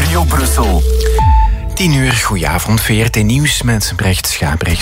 Studio Brussel. 10:00, goedenavond, VRT Nieuws met Brecht Schaprechts.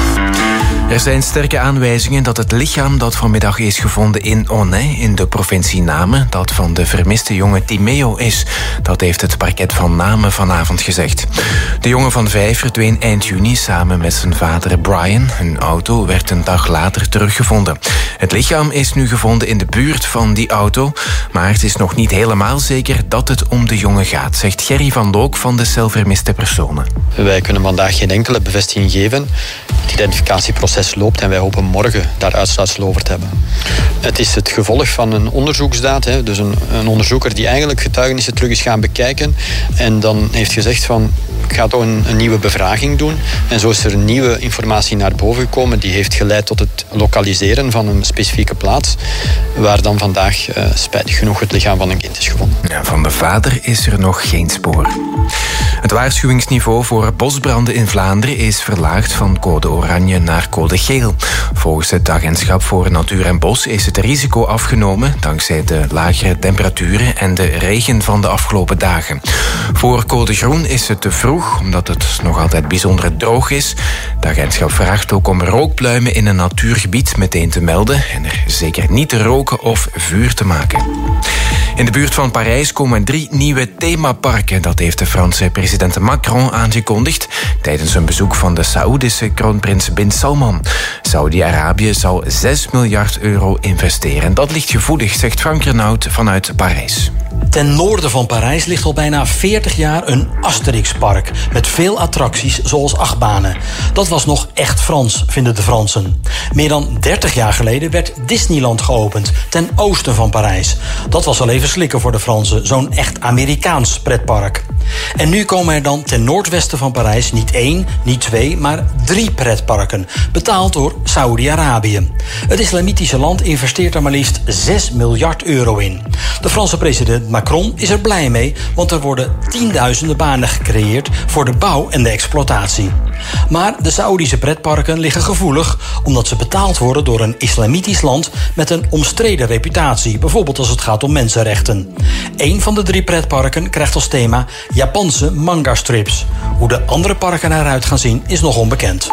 Er zijn sterke aanwijzingen dat het lichaam dat vanmiddag is gevonden in Aunay in de provincie Namen, dat van de vermiste jongen Timeo is. Dat heeft het parket van Namen vanavond gezegd. De jongen van 5 verdween eind juni samen met zijn vader Brian. Hun auto werd een dag later teruggevonden. Het lichaam is nu gevonden in de buurt van die auto, maar het is nog niet helemaal zeker dat het om de jongen gaat, zegt Gerry van Look van de cel vermiste personen. Wij kunnen vandaag geen enkele bevestiging geven. Het identificatieproces loopt en wij hopen morgen daar uitsluitsel over te hebben. Het is het gevolg van een onderzoeksdaad. Dus een onderzoeker die eigenlijk getuigenissen terug is gaan bekijken en dan heeft gezegd van ik ga toch een nieuwe bevraging doen. En zo is er nieuwe informatie naar boven gekomen die heeft geleid tot het lokaliseren van een specifieke plaats waar dan vandaag spijtig genoeg het lichaam van een kind is gevonden. Ja, van de vader is er nog geen spoor. Het waarschuwingsniveau voor bosbranden in Vlaanderen is verlaagd van code oranje naar code geel. Volgens het Agentschap voor Natuur en Bos is het risico afgenomen dankzij de lagere temperaturen en de regen van de afgelopen dagen. Voor code groen is het te vroeg, omdat het nog altijd bijzonder droog is. Het agentschap vraagt ook om rookpluimen in een natuurgebied meteen te melden en er zeker niet te roken of vuur te maken. In de buurt van Parijs komen 3 nieuwe themaparken. Dat heeft de Franse president Macron aangekondigd tijdens een bezoek van de Saoedische kroonprins Bin Salman. Saudi-Arabië zal 6 miljard euro investeren. En dat ligt gevoelig, zegt Frank Renaud vanuit Parijs. Ten noorden van Parijs ligt al bijna 40 jaar een Asterix-park met veel attracties zoals achtbanen. Dat was nog echt Frans, vinden de Fransen. Meer dan 30 jaar geleden werd Disneyland geopend, ten oosten van Parijs. Dat was al even slikken voor de Fransen, zo'n echt Amerikaans pretpark. En nu komen er dan ten noordwesten van Parijs niet 1, niet 2, maar 3 pretparken, betaald door Saudi-Arabië. Het islamitische land investeert er maar liefst 6 miljard euro in. De Franse president Macron is er blij mee, want er worden tienduizenden banen gecreëerd voor de bouw en de exploitatie. Maar de Saoedische pretparken liggen gevoelig, omdat ze betaald worden door een islamitisch land met een omstreden reputatie, bijvoorbeeld als het gaat om mensenrechten. Eén van de 3 pretparken krijgt als thema Japanse manga-strips. Hoe de andere parken eruit gaan zien is nog onbekend.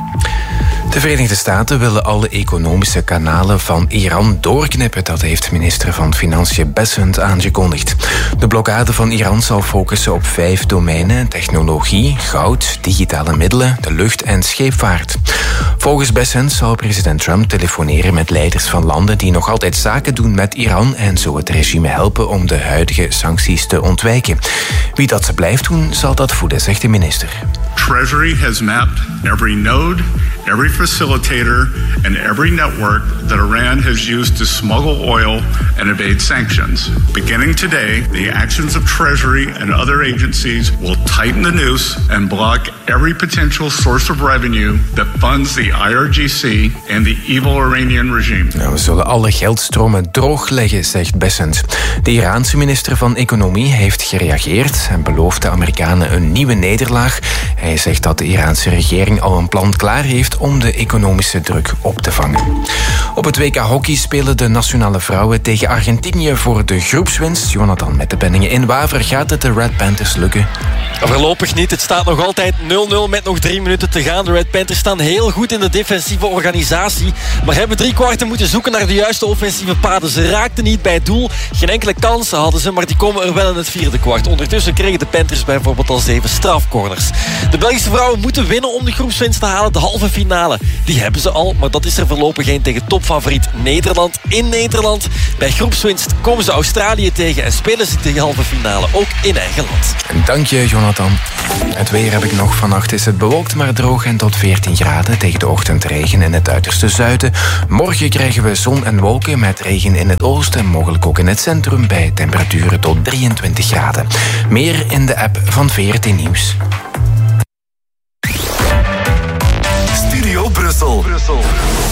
De Verenigde Staten willen alle economische kanalen van Iran doorknippen. Dat heeft minister van Financiën Bessent aangekondigd. De blokkade van Iran zal focussen op 5 domeinen: technologie, goud, digitale middelen, de lucht- en scheepvaart. Volgens Bessent zal president Trump telefoneren met leiders van landen die nog altijd zaken doen met Iran en zo het regime helpen om de huidige sancties te ontwijken. Wie dat blijft doen, zal dat voeden, zegt de minister. Treasury has mapped every node, every facilitator, and every network that Iran has used to smuggle oil and evade sanctions. Beginning today, the actions of Treasury and other agencies will tighten the noose and block every potential source of revenue that funds the IRGC and the evil Iranian regime. Nou, we zullen alle geldstromen droogleggen, zegt Bessent. De Iraanse minister van Economie heeft gereageerd en belooft de Amerikanen een nieuwe nederlaag. Hij zegt dat de Iraanse regering al een plan klaar heeft om de economische druk op te vangen. Op het WK hockey spelen de nationale vrouwen tegen Argentinië voor de groepswinst. Jonathan met de penningen in Waver. Gaat het de Red Panthers lukken? Voorlopig niet. Het staat nog altijd 0-0 met nog 3 minuten te gaan. De Red Panthers staan heel goed in de defensieve organisatie, maar hebben 3 kwarten moeten zoeken naar de juiste offensieve paden. Ze raakten niet bij het doel. Geen enkele kans hadden ze, maar die komen er wel in het 4e kwart. Ondertussen kregen de Panthers bijvoorbeeld al 7 strafcorners. De Belgische vrouwen moeten winnen om de groepswinst te halen. De halve finale, die hebben ze al, maar dat is er voorlopig geen tegen topfavoriet Nederland in Nederland. Bij groepswinst komen ze Australië tegen en spelen ze de halve finale ook in eigen land. Dank je, Jonathan. Het weer heb ik nog. Vannacht is het bewolkt maar droog en tot 14 graden. Tegen de ochtend regen in het uiterste zuiden. Morgen krijgen we zon en wolken met regen in het oosten, mogelijk ook in het centrum, bij temperaturen tot 23 graden. Meer in de app van VRT Nieuws. Studio Brussel.